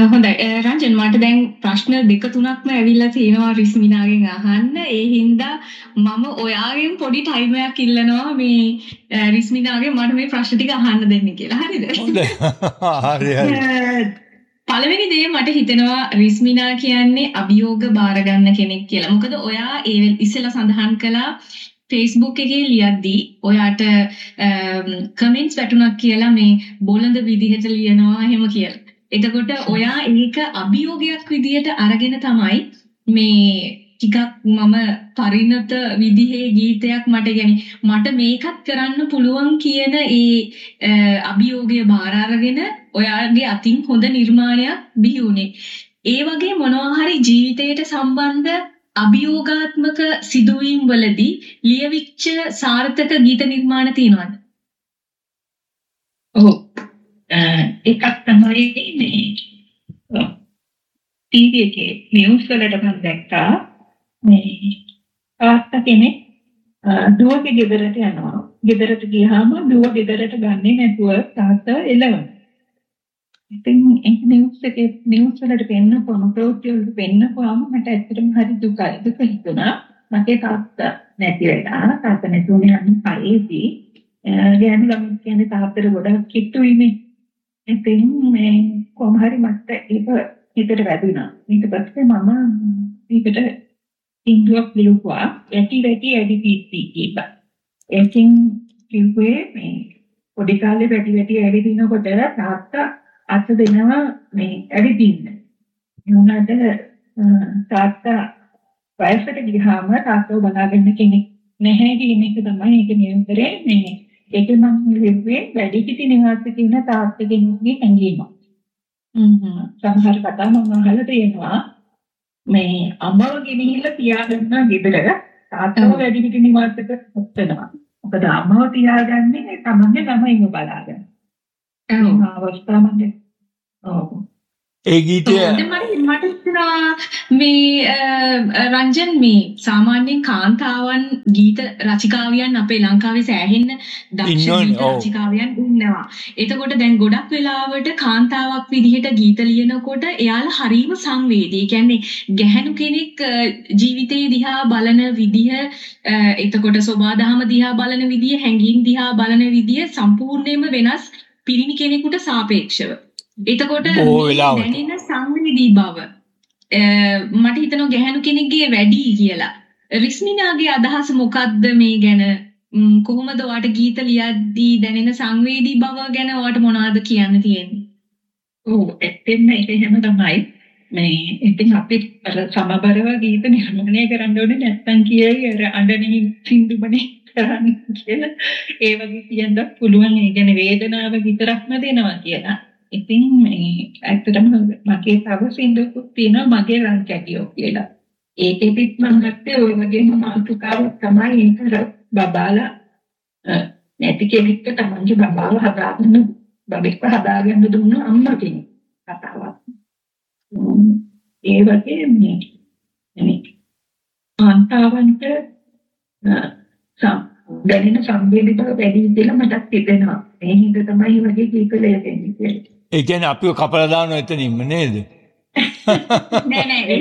හොඳයි රංජන් මට දැන් ප්‍රශ්න දෙක තුනක්ම ඇවිල්ලා තියෙනවා රිස්මිනාගෙන් අහන්න. ඒ හින්දා මම ඔයාගෙන් පොඩි ටයිම් එකක් ඉල්ලනවා මේ රිස්මිනාගෙන් මට මේ ප්‍රශ්න ටික අහන්න දෙන්න කියලා. හරිද? හරි. පළවෙනි දේ මට හිතෙනවා රිස්මිනා කියන්නේ අභියෝග බාර ගන්න කෙනෙක් කියලා. මොකද ඔයා ඒ ඉස්සෙල්ලා සඳහන් කළා Facebook එකේ ලියද්දී ඔයාට කමෙන්ට්ස් වැටුණා කියලා මේ බොළඳ විදිහට ලියනවා එහෙම කියලා. එතකොට ඔයා ඒක අභියෝගයක් විදියට අරගෙන තමයි මේ ටිකක් මම පරිණත විදිහේ ගීතයක් මට මේකත් කරන්න පුළුවන් කියන ඒ අභියෝගය බාර අරගෙන ඔයාගේ අතින් හොඳ නිර්මාණයක් බිහි වුණේ. ඒ වගේ මොනවා හරි ජීවිතයට සම්බන්ධ අභියෝගාත්මක සිදුවීම් වලදී ලියවිච්ච සාර්ථක ගීත නිර්මාණ තියෙනවද? ඔව්. එකක් තමයි මේ ටීවී එකේ නිවුස් වලට මම දැක්කා මේ තාත්තා කෙනෙක් දුවගේ ගෙදරට යනවා. ගෙදරට ගියාම දුව ගෙදරට ගන්නේ නැතුව තාත්තා එළවනවා. ඉතින් ඒ නිවුස් වලට පෙන්නපුවම ප්‍රවෘත්ති වලට පෙන්නපුවම මට ඇත්තටම හරි දුක හිතුණා. මගේ තාත්තා නැති වෙලා තාත්තා නැතුනේ අනිත් ගෑනු ළමයි කියන්නේ තාත්තට ගොඩක් කිට්ටුයිනේ. ඉතින් මේ කොහොම හරි මට ඒක හිතට වැදුනා. ඊට පස්සේ මම ඒකට ඉංග්‍රීසි ලියුවා ඇටි ඇඩි පීටි කියලා. ඒකෙන් කිව්වේ මේ පොඩි කාලේ ඇටි ඇඩි දිනකොට තාත්තා අත දෙනවා මේ ඇඩි දින්න. උනාට තාත්තා වයසට ගියාම තාත්තව බලාගන්න කෙනෙක් නැහැ කියන එක තමයි ඒක නියන්තරේ මේ ඒක මම ලිව්වේ වැඩි හිටි නිවාසයක ඉන්න තාත්තා කෙනෙක්ගේ හැඟීමක්. සමහර කතා මම අහලා තියෙනවා මේ අම්මව ගෙනිහිල්ලා තියාගන්න ගෙදර තාත්තව වැඩි හිටි නිවාසයක හොත්තනවා. මොකද අම්මව තියාගන්නේ තමන්ගේ ළමයින්ව බලාගන්න. ඒ අවස්ථාවක් ඒ ගීතය මට හිතෙනවා මේ රංජන් මේ සාමාන්‍යයෙන් කාන්තාවන් ගීත රචිකාවියන් අපේ ලංකාවේ සෑහෙන්න දක්ෂ ගීත රචිකාවියන් ඉන්නවා. එතකොට දැන් ගොඩක් වෙලාවට කාන්තාවක් විදිහට ගීත ලියනකොට එයාලා හරීම සංවේදී. ඒ කියන්නේ ගැහැණු කෙනෙක් ජීවිතේ දිහා බලන විදිහ, එතකොට සෝබාදහම දිහා බලන විදිහ, හැඟීම් දිහා බලන විදිහ සම්පූර්ණයෙන්ම වෙනස් පිරිමි කෙනෙකුට සාපේක්ෂව. එතකොට දැනෙන සංවේදී බව මට හිතෙනවා ගැහැණු කෙනෙක්ගේ වැඩි කියලා. රිස්මිනාගේ අදහස මොකක්ද මේ ගැන? කොහොමද ඔයාට ගීත ලියද්දී දැනෙන සංවේදී බව ගැන ඔයාට මොනවද කියන්න තියෙන්නේ? ඔව් ඇත්තෙන්ම ඒක එහෙම තමයි. මේ ඉතින් අපි සමබරව ගීත නිර්මාණය කරන්න ඕනේ නැත්නම් කියයි අර අඬනේ සින්දුමනේ කරන්න කියලා. ඒ වගේ කියන්න පුළුවන්. ඒ කියන්නේ වේදනාව විතරක්ම දෙනවා කියලා. ඉතින් මේ ඇත්තටම මගේ තව සින්දුකුත් තියෙනවා මගේ රංචකියෝ කියලා. ඒකෙදිත් මම ගත්තේ ওই වගේම මාතෘකාවක් තමයි ඒතර බබාලා නැති කෙනෙක්ට තමන්ගේ බබාව හදාගන්න දුන්න අම්මා කෙනෙක් කතාවක්. ඒ වගේ මේ කාන්තාවන්ට දැනෙන සංවේදී බව වැඩි කියලා මටත් හිතෙනවා. ඒ හින්දා තමයි වගේ ගීත ලියන්නේ. ඒ කියන්නේ අපිව කපලා දානවා එතනින්ම නේද? නෑ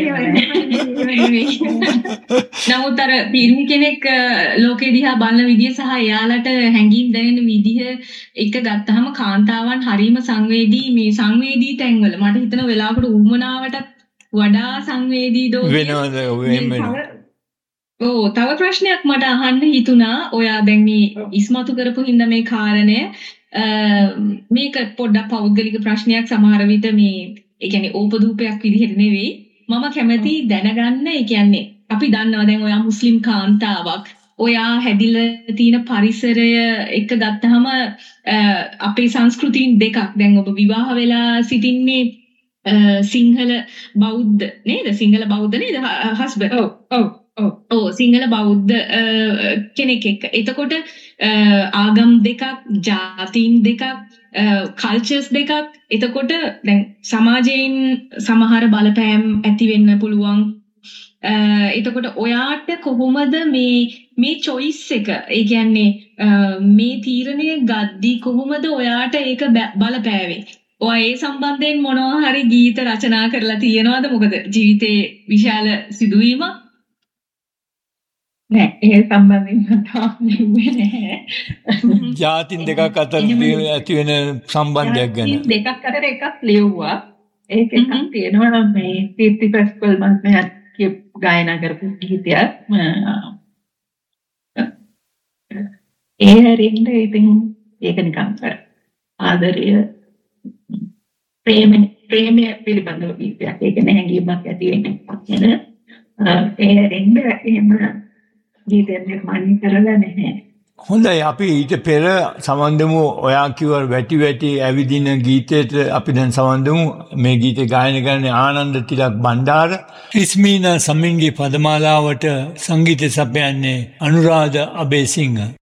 නමුත් අර පිරිමි කෙනෙක් ලෝකෙ දිහා බලන විදිය සහ එයාලට හැඟීම් දැනෙන විදිහ එක ගත්තාම කාන්තාවන් හරීම සංවේදී තැන්වල මට හිතෙන වෙලාවකට උවමනාවට වඩා සංවේදී දෝ වෙනවද? තව ප්‍රශ්නයක් මට අහන්න හිතුණා. ඔයා දැන් මේ ඉස්මතු කරපු හින්දා මේ කාරණය මේක පොඩ්ඩක් පෞද්ගලික ප්‍රශ්නයක් සමහර විට මේ ඒ කියන්නේ ඕපදූපයක් විදිහට නෙවෙයි. මම කැමති දැනගන්න. ඒ කියන්නේ අපි දන්නවා දැන් ඔයා මුස්ලිම් කාන්තාවක්. ඔයා හැදිලා තියෙන පරිසරය එක ගත්තාම අපේ සංස්කෘතීන් දෙකක්. දැන් ඔබ විවාහ වෙලා සිටින්නේ සිංහල බෞද්ධ නේද? සිංහල බෞද්ධ නේද? හස්බන්ඩ්. ඔව් සිංහල බෞද්ධ කෙනෙක් එක්ක. එතකොට ආගම් දෙකක්, ජාතීන් දෙකක්, කල්චර්ස් දෙකක්. එතකොට දැන් සමාජයෙන් සමහර බලපෑම් ඇති වෙන්න පුළුවන්. එතකොට ඔයාට කොහොමද මේ choice එක, ඒ කියන්නේ මේ තීරණය ගද්දී කොහොමද ඔයාට ඒක බලපෑවේ? ඔය ඒ සම්බන්ධයෙන් මොනවා හරි ගීත රචනා කරලා තියෙනවද? මොකද ජීවිතේ විශාල සිදුවීමක්. නෑ ඒ සම්බන්ධයෙන් තාම ලිව්වේ නැහැ. ජාතින් දෙකක් අතර ඇති වෙන සම්බන්ධයක් ගැන. දෙකක් අතර එකක් ලිව්වා. ඒක එකක් තියෙනවා නම් මේ කීර්ති ප්‍රස්කල් මහත්මයා ගායනා කරපු ගීතයක්. ඒ හැරින්ද ඉතින් ඒක නිකන් කර ආදරය ප්‍රේමය පිළිබඳව ගීතයක්. ඒක නැහැඟීමක් ඇති වෙන. ඒ හැරින්ද එහෙම ගීතයක් නිර්මාණය කරලා නැහැ. හොඳයි අපි ඊට පෙර සමන්දමු ඔයා කිව්ව වැටි වැටි ඇවිදින ගීතයට අපි දැන් සමන්දමු මේ ගීතේ ගායනා කරන්නේ ආනන්ද තිලක් බණ්ඩාර. ඉස්මීනා සමින්ගේ පදමාලාවට සංගීත සපයන්නේ අනුරාධ අබේසිංහ.